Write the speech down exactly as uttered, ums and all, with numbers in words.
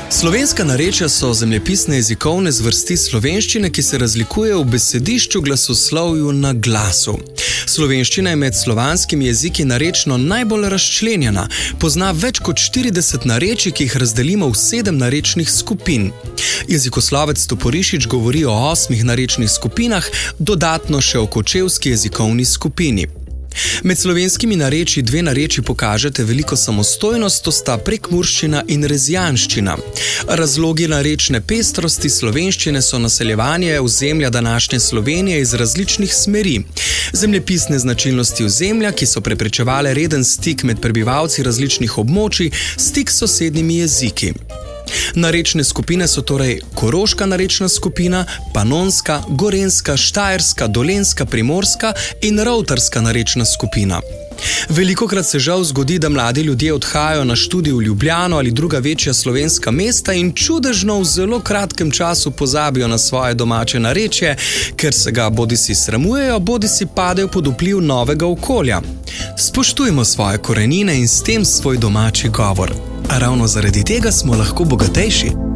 Slovenska narečja so zemljepisne jezikovne zvrsti slovenščine, ki se razlikujejo v besedišču, glasoslovju, na glasu. Slovenščina je med slovanskimi jeziki narečno najbolj razčlenjena, pozna več kot štirideset narečij, ki jih razdelimo v sedem narečnih skupin. Jezikoslovec Toporišič govori o osmih narečnih skupinah, dodatno še o kočevski jezikovni skupini. Med slovenskimi narečji dve narečji pokažete veliko samostojnost, to sta prekmurščina in rezijanščina. Razlogi narečne pestrosti slovenščine so naseljevanje ozemlja današnje Slovenije iz različnih smeri. Zemljepisne značilnosti ozemlja, ki so preprečevale reden stik med prebivalci različnih območij, stik s sosednjimi jeziki. Narečne skupine so torej koroška narečna skupina, panonska, gorenjska, štajerska, dolenjska, primorska in rovtarska narečna skupina. Velikokrat se žal zgodi, da mladi ljudje odhajajo na študij v Ljubljano ali druga večja slovenska mesta in čudežno v zelo kratkem času pozabijo na svoje domače narečje, ker se ga bodisi sramujejo, bodisi padejo pod vpliv novega okolja. Spoštujmo svoje korenine in s tem svoj domači govor. A ravno zaradi tega smo lahko bogatejši.